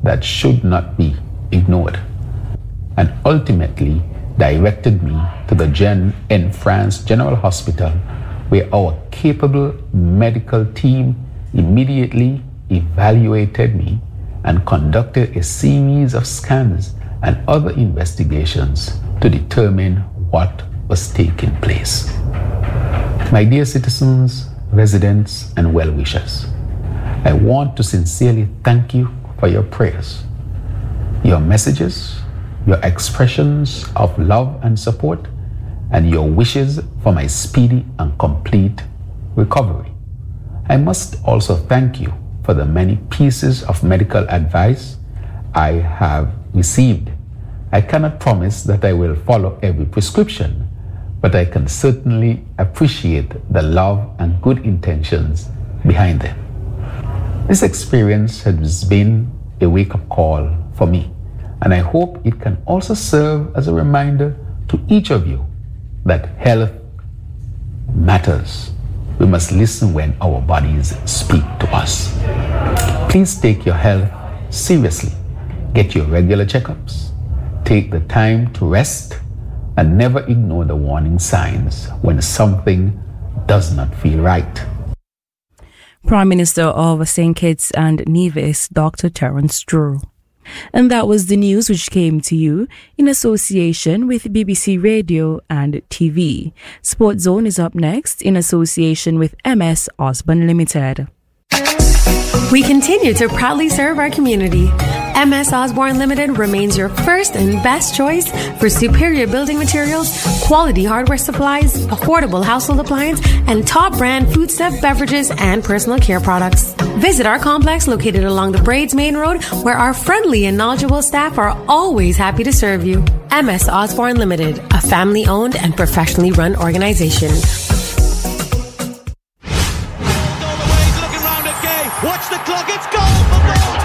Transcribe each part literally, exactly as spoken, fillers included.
that should not be ignored, and ultimately directed me to the Gen in France General Hospital, where our capable medical team immediately evaluated me and conducted a series of scans and other investigations to determine what was taking place. My dear citizens, residents, and well-wishers, I want to sincerely thank you for your prayers, your messages, your expressions of love and support, and your wishes for my speedy and complete recovery. I must also thank you for the many pieces of medical advice I have received. I cannot promise that I will follow every prescription, but I can certainly appreciate the love and good intentions behind them. This experience has been a wake-up call for me, and I hope it can also serve as a reminder to each of you that health matters. We must listen when our bodies speak to us. Please take your health seriously. Get your regular checkups. Take the time to rest and never ignore the warning signs when something does not feel right. Prime Minister of Saint Kitts and Nevis, Doctor Terence Drew. And that was the news which came to you in association with B B C Radio and T V. Sports Zone is up next in association with M S Osborne Limited. We continue to proudly serve our community. M S Osborne Limited remains your first and best choice for superior building materials, quality hardware supplies, affordable household appliance, and top brand foodstuff, beverages, and personal care products. Visit our complex located along the Braids Main Road, where our friendly and knowledgeable staff are always happy to serve you. M S Osborne Limited, a family-owned and professionally run organization. Watch the clock, it's goal for goal.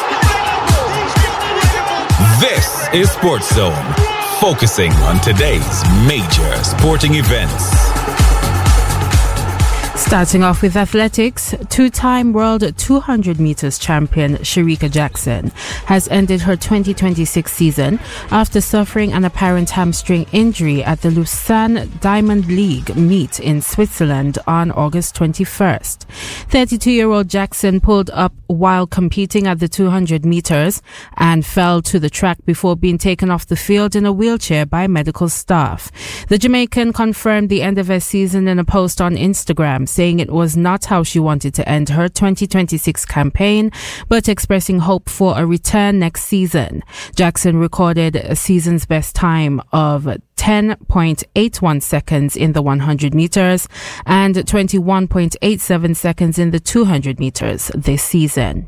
This is Sports Zone, focusing on today's major sporting events. Starting off with athletics, two-time world two hundred meters champion Shericka Jackson has ended her twenty twenty-six season after suffering an apparent hamstring injury at the Lausanne Diamond League meet in Switzerland on August twenty-first. thirty-two-year-old Jackson pulled up while competing at the two hundred meters and fell to the track before being taken off the field in a wheelchair by medical staff. The Jamaican confirmed the end of her season in a post on Instagram, saying it was not how she wanted to end her twenty twenty-six campaign, but expressing hope for a return next season. Jackson recorded a season's best time of ten point eight one seconds in the one hundred meters and twenty-one point eight seven seconds in the two hundred meters this season.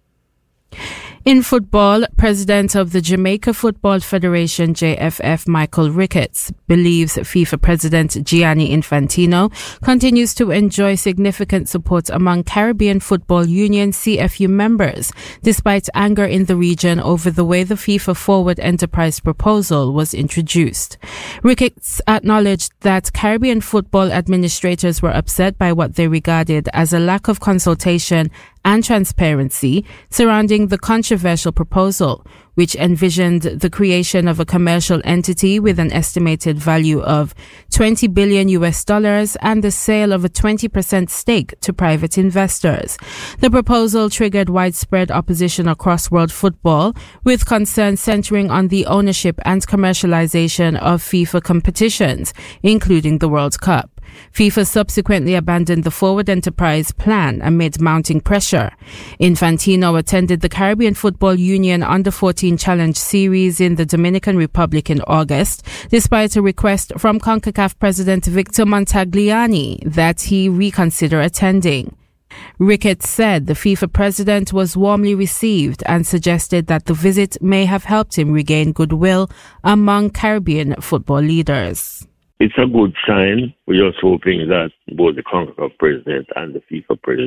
In football, President of the Jamaica Football Federation, J F F, Michael Ricketts, believes FIFA President Gianni Infantino continues to enjoy significant support among Caribbean Football Union C F U members, despite anger in the region over the way the FIFA Forward Enterprise proposal was introduced. Ricketts acknowledged that Caribbean football administrators were upset by what they regarded as a lack of consultation and transparency surrounding the controversial proposal, which envisioned the creation of a commercial entity with an estimated value of twenty billion U S dollars and the sale of a twenty percent stake to private investors. The proposal triggered widespread opposition across world football, with concerns centering on the ownership and commercialization of FIFA competitions, including the World Cup. FIFA subsequently abandoned the Forward Enterprise plan amid mounting pressure. Infantino attended the Caribbean Football Union Under fourteen Challenge Series in the Dominican Republic in August, despite a request from CONCACAF President Victor Montagliani that he reconsider attending. Ricketts said the FIFA president was warmly received and suggested that the visit may have helped him regain goodwill among Caribbean football leaders. It's a good sign. We're just hoping that both the CONCACAF president and the FIFA president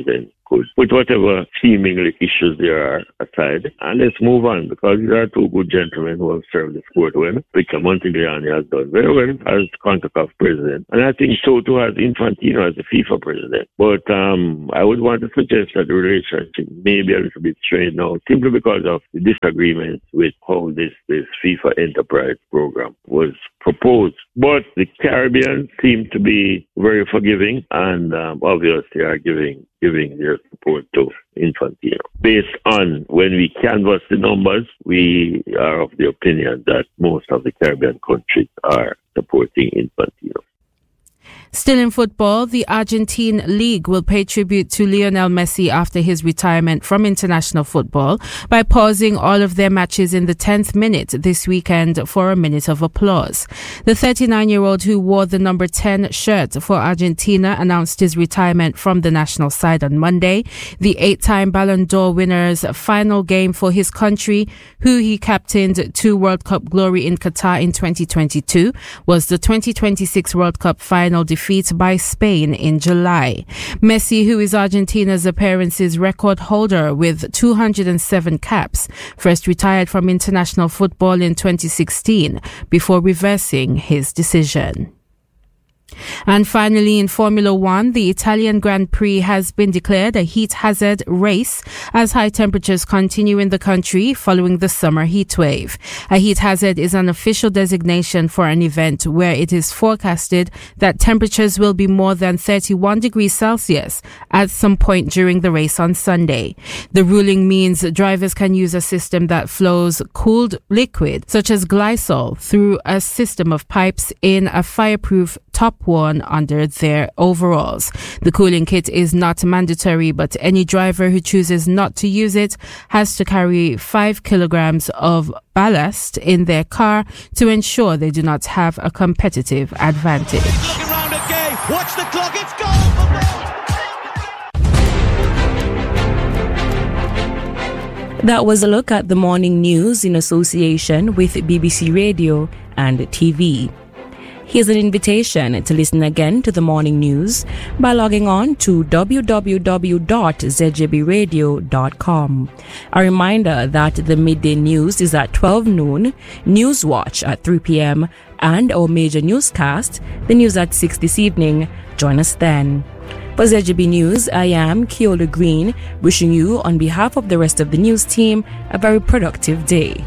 could put whatever seemingly issues there are aside and let's move on, because there are two good gentlemen who have served the sport well. Victor Montigliani has done very well as CONCACAF president, and I think so too has Infantino as the FIFA president. But um, I would want to suggest that the relationship may be a little bit strained now, simply because of the disagreements with how this, this FIFA Enterprise program was proposed. But the Caribbean seem to be very forgiving, and um, obviously are giving giving their support to Infantino. Based on when we canvass the numbers, we are of the opinion that most of the Caribbean countries are supporting Infantino. Still in football, the Argentine League will pay tribute to Lionel Messi after his retirement from international football by pausing all of their matches in the tenth minute this weekend for a minute of applause. The thirty-nine-year-old who wore the number ten shirt for Argentina announced his retirement from the national side on Monday. The eight-time Ballon d'Or winner's final game for his country, who he captained to World Cup glory in Qatar in twenty twenty-two, was the twenty twenty-six World Cup final defeat by Spain in July. Messi, who is Argentina's appearances record holder with two hundred seven caps, first retired from international football in twenty sixteen before reversing his decision. And finally, in Formula One, the Italian Grand Prix has been declared a heat hazard race as high temperatures continue in the country following the summer heat wave. A heat hazard is an official designation for an event where it is forecasted that temperatures will be more than thirty-one degrees Celsius at some point during the race on Sunday. The ruling means drivers can use a system that flows cooled liquid, such as glycol, through a system of pipes in a fireproof top worn under their overalls. The cooling kit is not mandatory, but any driver who chooses not to use it has to carry five kilograms of ballast in their car to ensure they do not have a competitive advantage. Looking round again. Watch the clock. It's gone for That was a look at the morning news in association with B B C Radio and T V. Here's an invitation to listen again to the morning news by logging on to w w w dot z j b radio dot com. A reminder that the midday news is at twelve noon, News Watch at three p.m. and our major newscast, the news at six this evening. Join us then. For Z J B News, I am Keola Green, wishing you on behalf of the rest of the news team a very productive day.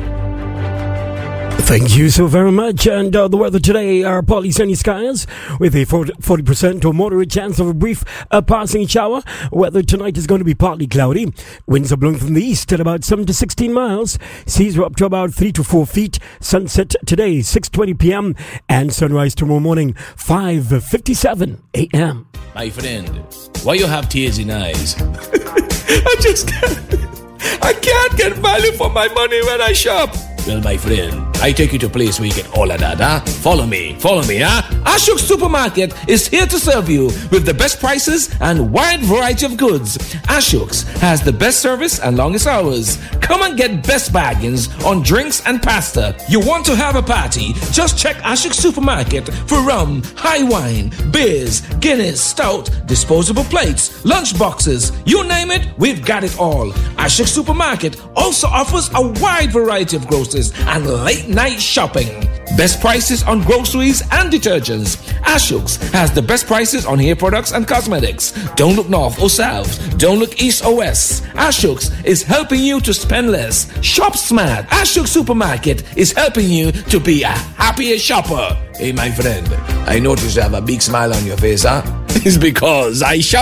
Thank you so very much. And uh, the weather today are partly sunny skies with a forty percent or moderate chance of a brief uh, passing shower. Weather tonight is going to be partly cloudy. Winds are blowing from the east at about seven to sixteen miles. Seas are up to about three to four feet. Sunset today, six twenty p.m. and sunrise tomorrow morning, five fifty-seven a.m. My friend, why you have tears in eyes? I just can't. I can't get value for my money when I shop. Well, my friend, I take you to a place where you get all of that, huh? Follow me, follow me, huh? Ashok Supermarket is here to serve you with the best prices and wide variety of goods. Ashok's has the best service and longest hours. Come and get best bargains on drinks and pasta. You want to have a party? Just check Ashok Supermarket for rum, high wine, beers, Guinness, stout, disposable plates, lunch boxes. You name it, we've got it all. Ashok Supermarket also offers a wide variety of groceries and late night shopping. Best prices on groceries and detergents. Ashok's has the best prices on hair products and cosmetics. Don't look north or south. Don't look east or west. Ashok's is helping you to spend less. Shop smart. Ashok Supermarket is helping you to be a happier shopper. Hey, my friend, I noticed you have a big smile on your face, huh? It's because I shop